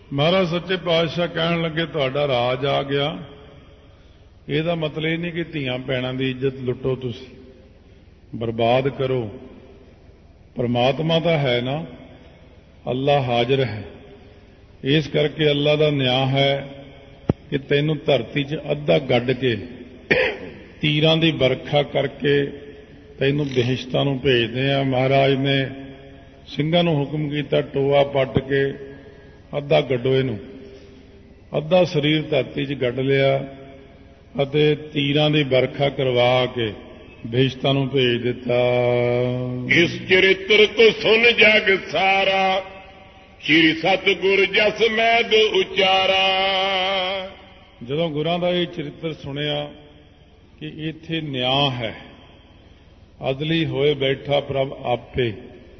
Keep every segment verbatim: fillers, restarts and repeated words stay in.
ਮਹਾਰਾਜ ਸੱਚੇ ਪਾਤਸ਼ਾਹ ਕਹਿਣ ਲੱਗੇ ਤੁਹਾਡਾ ਰਾਜ ਆ ਗਿਆ। ਇਹਦਾ ਮਤਲਬ ਇਹ ਨਹੀਂ ਕਿ ਧੀਆਂ ਭੈਣਾਂ ਦੀ ਇੱਜ਼ਤ ਲੁੱਟੋ, ਤੁਸੀਂ ਬਰਬਾਦ ਕਰੋ। ਪਰਮਾਤਮਾ ਤਾਂ ਹੈ ਨਾ, ਅੱਲਾ ਹਾਜ਼ਰ ਹੈ। ਇਸ ਕਰਕੇ ਅੱਲਾ ਦਾ ਨਿਆਂ ਹੈ ਕਿ ਤੈਨੂੰ ਧਰਤੀ 'ਚ ਅੱਧਾ ਗੱਡ ਕੇ ਤੀਰਾਂ ਦੀ ਵਰਖਾ ਕਰਕੇ ਤੈਨੂੰ ਬਿਹਸ਼ਤਾਂ ਨੂੰ ਭੇਜਦੇ ਆ। ਮਹਾਰਾਜ ਨੇ ਸਿੰਘਾਂ ਨੂੰ ਹੁਕਮ ਕੀਤਾ ਟੋਆ ਪੱਟ ਕੇ ਅੱਧਾ ਗੱਡੋ ਇਹਨੂੰ, ਅੱਧਾ ਸਰੀਰ ਧਰਤੀ 'ਚ ਗੱਡ ਲਿਆ ਅਤੇ ਤੀਰਾਂ ਦੀ ਵਰਖਾ ਕਰਵਾ ਕੇ ਬਿਹਸ਼ਤਾਂ ਨੂੰ ਭੇਜ ਦਿੱਤਾ। ਇਸ ਚਰਿੱਤਰ ਕੋ ਸੁਨ ਜਗ ਸਾਰਾ, ਸ਼੍ਰੀ ਸਤਿਗੁਰ ਜਸ ਮੈਦ ਉਚਾਰਾ। ਜਦੋਂ ਗੁਰਾਂ ਦਾ ਇਹ ਚਰਿੱਤਰ ਸੁਣਿਆ ਕਿ ਇੱਥੇ ਨਿਆਂ ਹੈ, ਅਦਲੀ ਹੋਏ ਬੈਠਾ ਪ੍ਰਭ ਆਪੇ,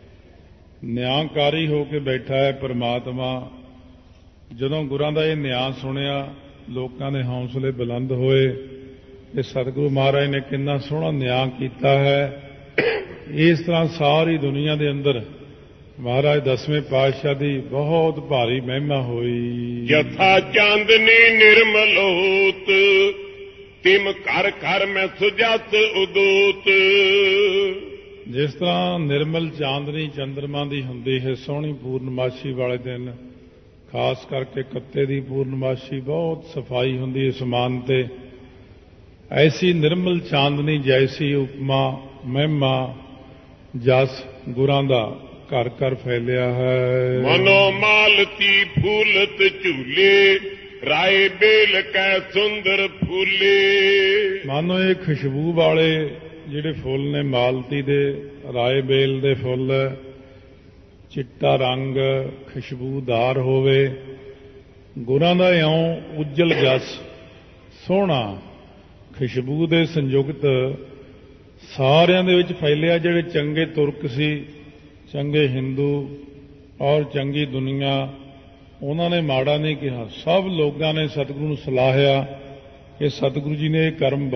ਨਿਆਂਕਾਰੀ ਹੋ ਕੇ ਬੈਠਾ ਹੈ ਪਰਮਾਤਮਾ। ਜਦੋਂ ਗੁਰਾਂ ਦਾ ਇਹ ਨਿਆਂ ਸੁਣਿਆ ਲੋਕਾਂ ਦੇ ਹੌਸਲੇ ਬੁਲੰਦ ਹੋਏ ਕਿ ਸਤਿਗੁਰੂ ਮਹਾਰਾਜ ਨੇ ਕਿੰਨਾ ਸੋਹਣਾ ਨਿਆਂ ਕੀਤਾ ਹੈ। ਇਸ ਤਰ੍ਹਾਂ ਸਾਰੀ ਦੁਨੀਆ ਦੇ ਅੰਦਰ ਮਹਾਰਾਜ ਦਸਵੇਂ ਪਾਤਸ਼ਾਹ ਦੀ ਬਹੁਤ ਭਾਰੀ ਮਹਿਮਾ ਹੋਈ। ਜਥਾ ਚਾਂਦਨੀ ਨਿਰਮਲ ਹੋਤ, ਤਿਮ ਘਰ ਘਰ ਮੈਂ ਸੁਜਤ ਉਦੋਤ। ਜਿਸ ਤਰ੍ਹਾਂ ਨਿਰਮਲ ਚਾਂਦਨੀ ਚੰਦਰਮਾ ਦੀ ਹੁੰਦੀ ਹੈ ਸੋਹਣੀ ਪੂਰਨਮਾਸ਼ੀ ਵਾਲੇ ਦਿਨ, ਖਾਸ ਕਰਕੇ ਕੱਤੇ ਦੀ ਪੂਰਨਮਾਸ਼ੀ ਬਹੁਤ ਸਫਾਈ ਹੁੰਦੀ ਅਸਮਾਨ ਤੇ, ਐਸੀ ਨਿਰਮਲ ਚਾਂਦਨੀ ਜੈਸੀ ਉਪਮਾ ਮਹਿਮਾ ਜਸ ਗੁਰਾਂ ਦਾ ਘਰ ਘਰ ਫੈਲਿਆ ਹੈ। ਮਨੋ ਮਾਲਤੀ ਫੂਲਤ ਝੂਲੇ, ਰਾਏ ਬੇਲ ਕੈ ਸੁੰਦਰ ਫੂਲੇ। ਮਾਨੋ ਇਹ ਖੁਸ਼ਬੂ ਵਾਲੇ ਜਿਹੜੇ ਫੁੱਲ ਨੇ ਮਾਲਤੀ ਦੇ, ਰਾਏ ਬੇਲ ਦੇ ਫੁੱਲ, ਚਿੱਟਾ ਰੰਗ ਖੁਸ਼ਬੂਦਾਰ ਹੋਵੇ। ਗੁਰਾਂ ਦਾ ਇਉਂ ਉੱਜਲ ਜਸ ਸੋਹਣਾ ਖੁਸ਼ਬੂ ਦੇ ਸੰਯੁਕਤ ਸਾਰਿਆਂ ਦੇ ਵਿੱਚ ਫੈਲਿਆ। ਜਿਹੜੇ ਚੰਗੇ ਤੁਰਕ ਸੀ, ਚੰਗੇ ਹਿੰਦੂ ਔਰ ਚੰਗੀ ਦੁਨੀਆ, ਉਹਨਾਂ ਨੇ ਮਾੜਾ ਨਹੀਂ ਕਿਹਾ। ਸਭ ਲੋਕਾਂ ਨੇ ਸਤਿਗੁਰੂ ਨੂੰ ਸਲਾਹਿਆ ਕਿ ਸਤਿਗੁਰੂ ਜੀ ਨੇ ਇਹ ਕਰਮ